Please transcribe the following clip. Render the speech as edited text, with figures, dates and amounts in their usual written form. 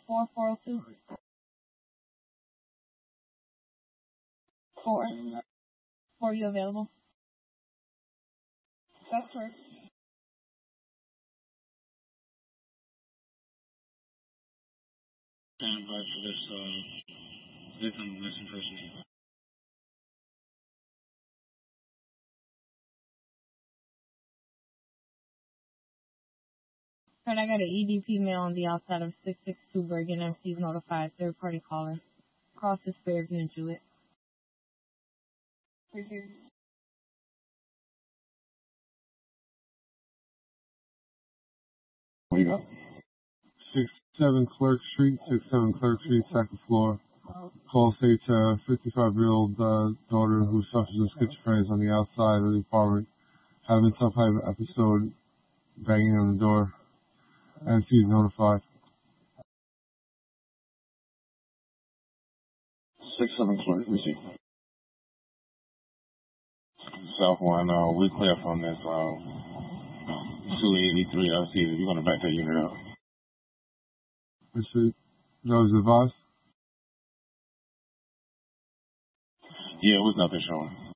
4402. 4 you available? That's correct. Stand by for this victim missing person. And I got an EDP mail on the outside of 662 Bergen. MC's notified. Third party caller. Cross the Fairview and Jewett. What you got? 67 Clerk Street, second floor. Call states a 55-year-old daughter who suffers from schizophrenia on the outside of the apartment, having some type of episode, banging on the door, and she's notified. 67 Clerk, receive. South one, we clear from this 283. I'll see if you're going to back that unit up. Receive. Those advised? Yeah, it was nothing showing.